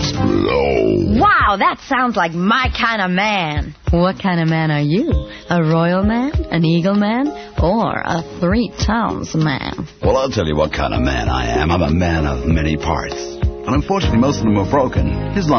explode. Wow, that sounds like my kind of man. What kind of man are you? A royal man, an eagle man, or a 3-towns man? Well, I'll tell you what kind of man I am. I'm a man of many parts. But unfortunately, most of them are broken. His line